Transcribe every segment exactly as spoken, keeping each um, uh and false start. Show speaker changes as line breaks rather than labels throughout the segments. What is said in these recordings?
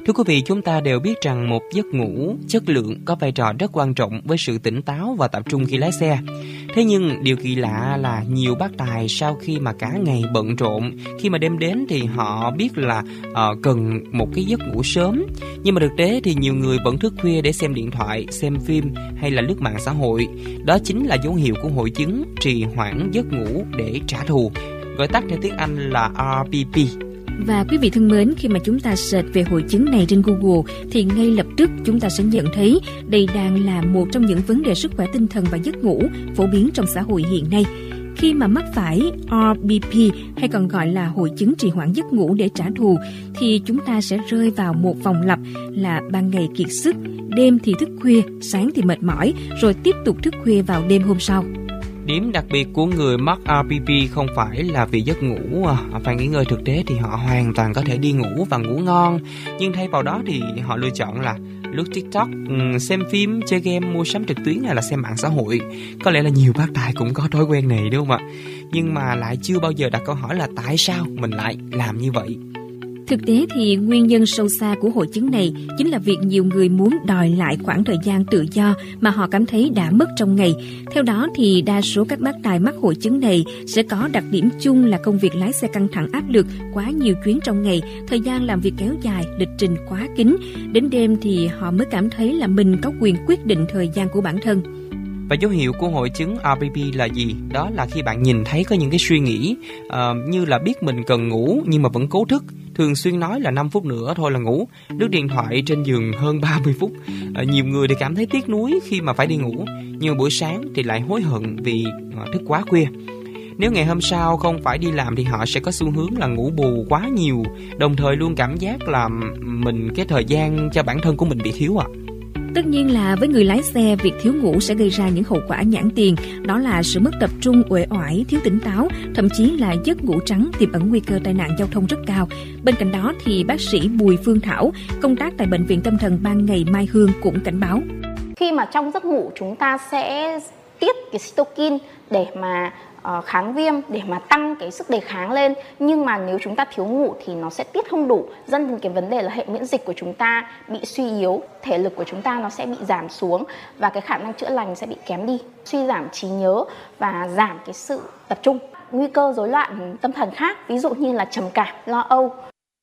Thưa quý vị, chúng ta đều biết rằng một giấc ngủ chất lượng có vai trò rất quan trọng với sự tỉnh táo và tập trung khi lái xe. Thế nhưng điều kỳ lạ là nhiều bác tài sau khi mà cả ngày bận rộn, khi mà đêm đến thì họ biết là uh, cần một cái giấc ngủ sớm. Nhưng mà thực tế thì nhiều người vẫn thức khuya để xem điện thoại, xem phim hay là lướt mạng xã hội. Đó chính là dấu hiệu của hội chứng trì hoãn giấc ngủ để trả thù, gọi tắt theo tiếng Anh là R B P.
Và quý vị thân mến, khi mà chúng ta search về hội chứng này trên Google thì ngay lập tức chúng ta sẽ nhận thấy đây đang là một trong những vấn đề sức khỏe tinh thần và giấc ngủ phổ biến trong xã hội hiện nay. Khi mà mắc phải R B P hay còn gọi là hội chứng trì hoãn giấc ngủ để trả thù thì chúng ta sẽ rơi vào một vòng lặp là ban ngày kiệt sức, đêm thì thức khuya, sáng thì mệt mỏi, rồi tiếp tục thức khuya vào đêm hôm sau.
Điểm đặc biệt của người mắc R B P không phải là vì giấc ngủ phải nghỉ ngơi, thực tế thì họ hoàn toàn có thể đi ngủ và ngủ ngon. Nhưng thay vào đó thì họ lựa chọn là lướt TikTok, xem phim, chơi game, mua sắm trực tuyến hay là xem mạng xã hội. Có lẽ là nhiều bác tài cũng có thói quen này đúng không ạ? Nhưng mà lại chưa bao giờ đặt câu hỏi là tại sao mình lại làm như vậy.
Thực tế thì nguyên nhân sâu xa của hội chứng này chính là việc nhiều người muốn đòi lại khoảng thời gian tự do mà họ cảm thấy đã mất trong ngày. Theo đó thì đa số các bác tài mắc hội chứng này sẽ có đặc điểm chung là công việc lái xe căng thẳng áp lực, quá nhiều chuyến trong ngày, thời gian làm việc kéo dài, lịch trình quá kín. Đến đêm thì họ mới cảm thấy là mình có quyền quyết định thời gian của bản thân.
Và dấu hiệu của hội chứng R B P là gì? Đó là khi bạn nhìn thấy có những cái suy nghĩ uh, như là biết mình cần ngủ nhưng mà vẫn cố thức, thường xuyên nói là năm phút nữa thôi là ngủ, lướt điện thoại trên giường hơn ba mươi phút. Uh, nhiều người thì cảm thấy tiếc nuối khi mà phải đi ngủ, nhưng buổi sáng thì lại hối hận vì uh, thức quá khuya. Nếu ngày hôm sau không phải đi làm thì họ sẽ có xu hướng là ngủ bù quá nhiều, đồng thời luôn cảm giác là mình cái thời gian cho bản thân của mình bị thiếu ạ. À.
Tất nhiên là với người lái xe, việc thiếu ngủ sẽ gây ra những hậu quả nhãn tiền, đó là sự mất tập trung, uể oải, thiếu tỉnh táo, thậm chí là giấc ngủ trắng tiềm ẩn nguy cơ tai nạn giao thông rất cao. Bên cạnh đó thì bác sĩ Bùi Phương Thảo, công tác tại Bệnh viện Tâm thần Ban Ngày Mai Hương cũng cảnh báo.
Khi mà trong giấc ngủ chúng ta sẽ tiết cái cytokine để mà uh, kháng viêm, để mà tăng cái sức đề kháng lên, nhưng mà nếu chúng ta thiếu ngủ thì nó sẽ tiết không đủ, dẫn đến cái vấn đề là hệ miễn dịch của chúng ta bị suy yếu, thể lực của chúng ta nó sẽ bị giảm xuống và cái khả năng chữa lành sẽ bị kém đi, suy giảm trí nhớ và giảm cái sự tập trung. Nguy cơ rối loạn tâm thần khác, ví dụ như là trầm cảm, lo âu.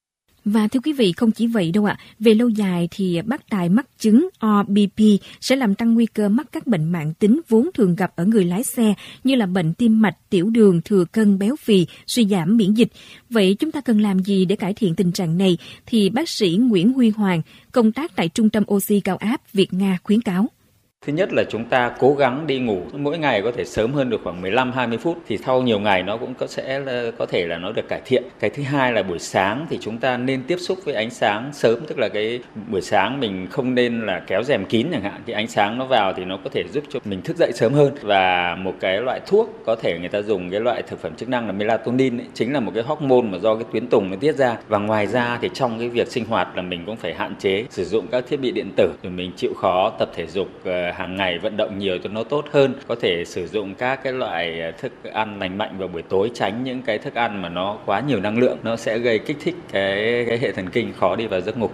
Và thưa quý vị, không chỉ vậy đâu ạ, về lâu dài thì bác tài mắc chứng R B P sẽ làm tăng nguy cơ mắc các bệnh mãn tính vốn thường gặp ở người lái xe như là bệnh tim mạch, tiểu đường, thừa cân, béo phì, suy giảm miễn dịch. Vậy chúng ta cần làm gì để cải thiện tình trạng này? Thì bác sĩ Nguyễn Huy Hoàng, công tác tại Trung tâm Oxy Cao áp Việt Nga khuyến cáo.
Thứ nhất là chúng ta cố gắng đi ngủ mỗi ngày có thể sớm hơn được khoảng mười lăm đến hai mươi phút thì sau nhiều ngày nó cũng có sẽ có thể là nó được cải thiện. Cái thứ hai là buổi sáng thì chúng ta nên tiếp xúc với ánh sáng sớm, tức là cái buổi sáng mình không nên là kéo rèm kín chẳng hạn, thì ánh sáng nó vào thì nó có thể giúp cho mình thức dậy sớm hơn. Và một cái loại thuốc có thể người ta dùng cái loại thực phẩm chức năng là melatonin ấy, chính là một cái hormone mà do cái tuyến tùng nó tiết ra. Và ngoài ra thì trong cái việc sinh hoạt là mình cũng phải hạn chế sử dụng các thiết bị điện tử, rồi mình chịu khó tập thể dục hàng ngày, vận động nhiều cho nó tốt hơn, có thể sử dụng các cái loại thức ăn lành mạnh vào buổi tối, tránh những cái thức ăn mà nó quá nhiều năng lượng, nó sẽ gây kích thích cái, cái hệ thần kinh, khó đi vào giấc ngủ.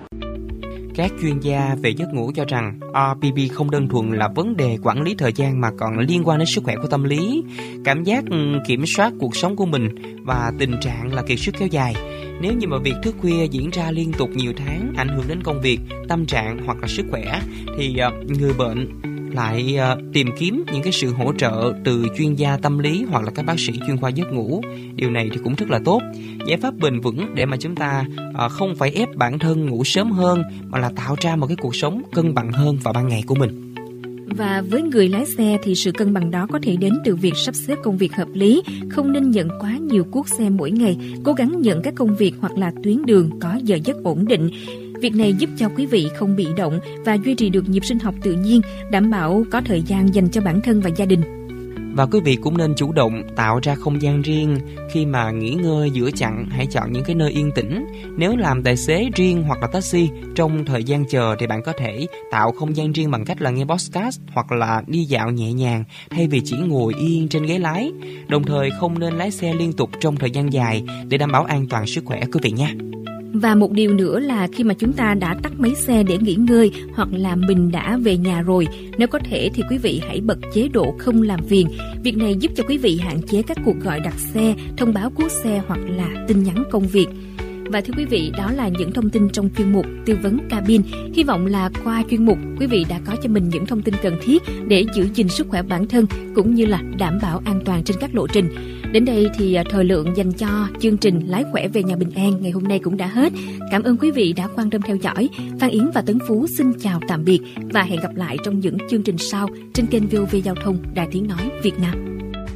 Các chuyên gia về giấc ngủ cho rằng R B P không đơn thuần là vấn đề quản lý thời gian mà còn liên quan đến sức khỏe của tâm lý, cảm giác kiểm soát cuộc sống của mình và tình trạng là kiệt sức kéo dài. Nếu như mà việc thức khuya diễn ra liên tục nhiều tháng, ảnh hưởng đến công việc, tâm trạng hoặc là sức khỏe, thì người bệnh lại uh, tìm kiếm những cái sự hỗ trợ từ chuyên gia tâm lý hoặc là các bác sĩ chuyên khoa giấc ngủ. Điều này thì cũng rất là tốt, giải pháp bền vững để mà chúng ta uh, không phải ép bản thân ngủ sớm hơn, mà là tạo ra một cái cuộc sống cân bằng hơn vào ban ngày của mình.
Và với người lái xe thì sự cân bằng đó có thể đến từ việc sắp xếp công việc hợp lý, không nên nhận quá nhiều cuốc xe mỗi ngày, cố gắng nhận các công việc hoặc là tuyến đường có giờ giấc ổn định. Việc này giúp cho quý vị không bị động và duy trì được nhịp sinh học tự nhiên, đảm bảo có thời gian dành cho bản thân và gia đình.
Và quý vị cũng nên chủ động tạo ra không gian riêng. Khi mà nghỉ ngơi giữa chặng, hãy chọn những cái nơi yên tĩnh. Nếu làm tài xế riêng hoặc là taxi, trong thời gian chờ thì bạn có thể tạo không gian riêng bằng cách là nghe podcast hoặc là đi dạo nhẹ nhàng thay vì chỉ ngồi yên trên ghế lái. Đồng thời không nên lái xe liên tục trong thời gian dài để đảm bảo an toàn sức khỏe quý vị nha.
Và một điều nữa là khi mà chúng ta đã tắt máy xe để nghỉ ngơi hoặc là mình đã về nhà rồi, nếu có thể thì quý vị hãy bật chế độ không làm phiền. Việc này giúp cho quý vị hạn chế các cuộc gọi đặt xe, thông báo cuốc xe hoặc là tin nhắn công việc. Và thưa quý vị, đó là những thông tin trong chuyên mục tư vấn cabin. Hy vọng là qua chuyên mục, quý vị đã có cho mình những thông tin cần thiết để giữ gìn sức khỏe bản thân cũng như là đảm bảo an toàn trên các lộ trình. Đến đây thì thời lượng dành cho chương trình Lái khỏe về nhà bình an ngày hôm nay cũng đã hết. Cảm ơn quý vị đã quan tâm theo dõi. Phan Yến và Tấn Phú xin chào tạm biệt và hẹn gặp lại trong những chương trình sau trên kênh vê o vê Giao thông Đài Tiếng nói Việt Nam.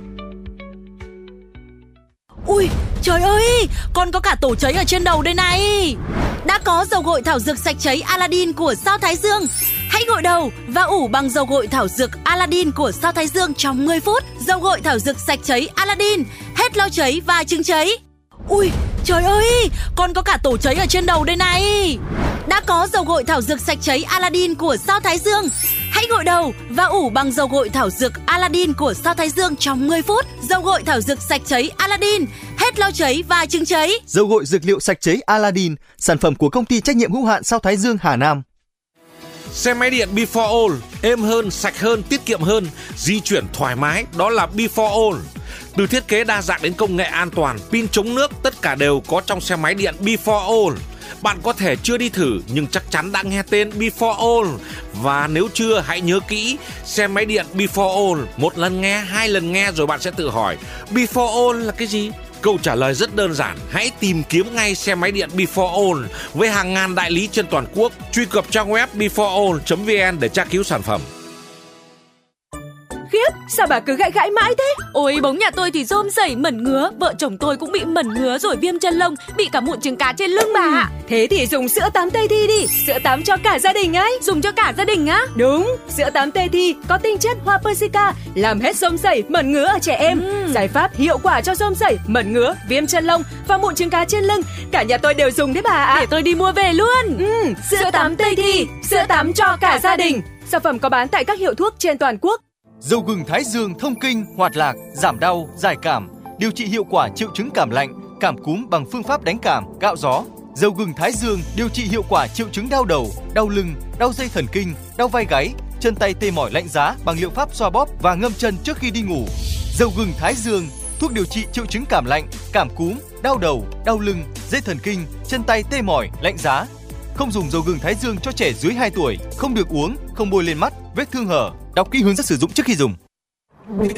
Ui, trời ơi, con có cả tổ cháy ở trên đầu đây này. Đã có dầu gội thảo dược sạch cháy Aladdin của Sao Thái Dương. Hãy gội đầu và ủ bằng dầu gội thảo dược Aladdin của Sao Thái Dương trong mười phút. Dầu gội thảo dược sạch cháy Aladdin, hết lo cháy và chứng cháy. Ui, trời ơi, con có cả tổ cháy ở trên đầu đây này. Đã có dầu gội thảo dược sạch cháy Aladdin của Sao Thái Dương. Hãy gội đầu và ủ bằng dầu gội thảo dược Aladdin của Sao Thái Dương trong mười phút. Dầu gội thảo dược sạch cháy Aladdin, hết lo cháy và chứng cháy.
Dầu gội dược liệu sạch cháy Aladdin, sản phẩm của công ty trách nhiệm hữu hạn Sao Thái Dương Hà Nam.
Xe máy điện Before All, êm hơn, sạch hơn, tiết kiệm hơn, di chuyển thoải mái, đó là Before All. Từ thiết kế đa dạng đến công nghệ an toàn, pin chống nước, tất cả đều có trong xe máy điện Before All. Bạn có thể chưa đi thử nhưng chắc chắn đã nghe tên Before All. Và nếu chưa, hãy nhớ kỹ, xe máy điện Before All, một lần nghe, hai lần nghe rồi bạn sẽ tự hỏi Before All là cái gì? Câu trả lời rất đơn giản, hãy tìm kiếm ngay xe máy điện Before All với hàng ngàn đại lý trên toàn quốc. Truy cập trang web before all chấm vn để tra cứu sản phẩm.
Khiếp, sao bà cứ gãi gãi mãi thế?
Ôi, bóng nhà tôi thì rôm rẩy mẩn ngứa. Vợ chồng tôi cũng bị mẩn ngứa rồi viêm chân lông, bị cả mụn trứng cá trên lưng bà ạ.
Thế thì dùng sữa tắm Tây Thi đi. Sữa tắm cho cả gia đình ấy.
Dùng cho cả gia đình á?
Đúng, sữa tắm Tây Thi có tinh chất hoa Persica, làm hết rôm rẩy, mẩn ngứa ở trẻ em. uhm. Giải pháp hiệu quả cho rôm rẩy, mẩn ngứa, viêm chân lông và mụn trứng cá trên lưng. Cả nhà tôi đều dùng đấy bà ạ.
Để tôi đi mua về luôn.
uhm. Sữa, sữa tắm Tây Thi, sữa tắm cho cả gia đình. Sản phẩm có bán tại các hiệu thuốc trên toàn quốc.
Dầu gừng Thái Dương thông kinh, hoạt lạc, giảm đau, giải cảm, điều trị hiệu quả triệu chứng cảm lạnh, cảm cúm bằng phương pháp đánh cảm, gạo gió. Dầu gừng Thái Dương điều trị hiệu quả triệu chứng đau đầu, đau lưng, đau dây thần kinh, đau vai gáy, chân tay tê mỏi lạnh giá bằng liệu pháp xoa bóp và ngâm chân trước khi đi ngủ. Dầu gừng Thái Dương, thuốc điều trị triệu chứng cảm lạnh, cảm cúm, đau đầu, đau lưng, dây thần kinh, chân tay tê mỏi, lạnh giá. Không dùng dầu gừng Thái Dương cho trẻ dưới hai tuổi, không được uống, không bôi lên mắt, vết thương hở. Đọc kỹ hướng dẫn sử dụng trước khi dùng.